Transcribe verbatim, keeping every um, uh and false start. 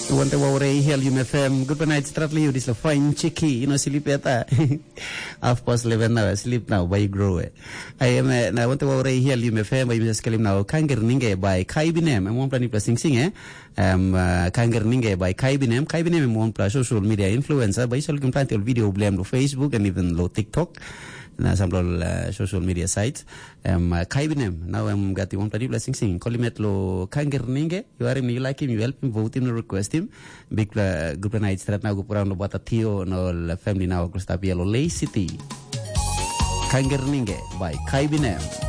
Wante wawre hel you F M. Good night. Stratly you this fine chicky. You know sleep yata. Half past eleven now. Sleep now. By grow. I am na wante wawre hel you F M. By Mister Kalim now. Kanger ninge by Kai Binem. I'm one planning plus sing sing eh. Um Kanger ninge by Kai Binem. Kai Binem one plus social media influencer. By social content video blame to Facebook and even low TikTok. Na sample uh, social media sites um uh, Kai Binem now I'm got the one party blessing sing Kolimet lo Kanger ninge you are him you like him you help him vote him request him big uh, group night strat now go around about a Theo no family now Gustav Yellow Lay City Kanger ninge by Kai Binem.